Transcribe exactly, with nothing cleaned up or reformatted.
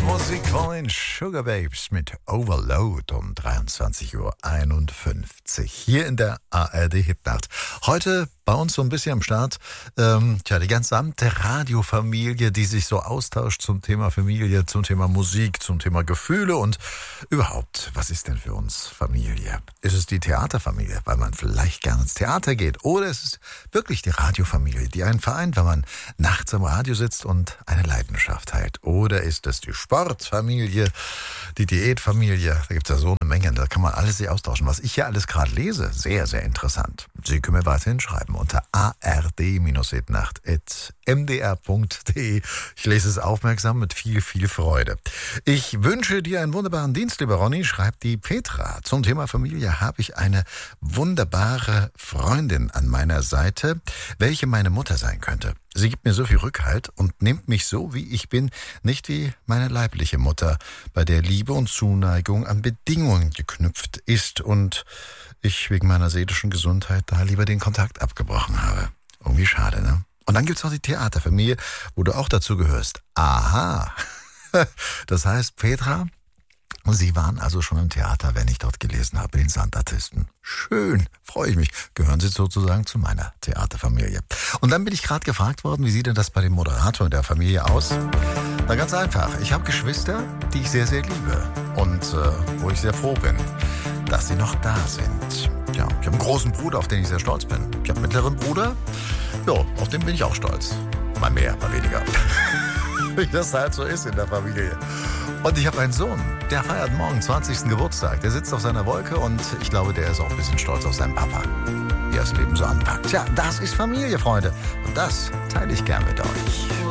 Musik von den Sugar Babes mit Overload um dreiundzwanzig Uhr einundfünfzig hier in der A R D Hitnacht. Heute bei uns so ein bisschen am Start, ähm, tja, die gesamte Radiofamilie, die sich so austauscht zum Thema Familie, zum Thema Musik, zum Thema Gefühle und überhaupt, was ist denn für uns Familie? Ist es die Theaterfamilie, weil man vielleicht gerne ins Theater geht? Oder ist es wirklich die Radiofamilie, die einen vereint, wenn man nachts am Radio sitzt und eine Leidenschaft teilt? Oder ist es die Sportfamilie, die Diätfamilie? Da gibt es ja so eine Menge, da kann man alles sich austauschen. Was ich hier alles gerade lese, sehr, sehr interessant. Sie können mir weiterhin schreiben unter a r d hitnacht at m d r punkt d e. Ich lese es aufmerksam mit viel, viel Freude. Ich wünsche dir einen wunderbaren Dienst, lieber Ronny, schreibt die Petra. Zum Thema Familie habe ich eine wunderbare Freundin an meiner Seite, welche meine Mutter sein könnte. Sie gibt mir so viel Rückhalt und nimmt mich so, wie ich bin, nicht wie meine leibliche Mutter, bei der Liebe und Zuneigung an Bedingungen geknüpft ist und ich wegen meiner seelischen Gesundheit da lieber den Kontakt abgebrochen habe. Irgendwie schade, ne? Und dann gibt's noch die Theaterfamilie, wo du auch dazu gehörst. Aha! Das heißt, Petra, Sie waren also schon im Theater, wenn ich dort gelesen habe, den Sandartisten. Schön, freue ich mich. Gehören Sie sozusagen zu meiner Theaterfamilie. Und dann bin ich gerade gefragt worden, wie sieht denn das bei dem Moderator in der Familie aus? Na, ganz einfach. Ich habe Geschwister, die ich sehr, sehr liebe. Und äh, wo ich sehr froh bin, dass sie noch da sind. Ja, ich habe einen großen Bruder, auf den ich sehr stolz bin. Ich habe einen mittleren Bruder, ja, auf den bin ich auch stolz. Mal mehr, mal weniger. Wie das halt so ist in der Familie. Und ich habe einen Sohn, der feiert morgen zwanzigsten Geburtstag. Der sitzt auf seiner Wolke und ich glaube, der ist auch ein bisschen stolz auf seinen Papa, wie er das Leben so anpackt. Tja, das ist Familie, Freunde. Und das teile ich gern mit euch.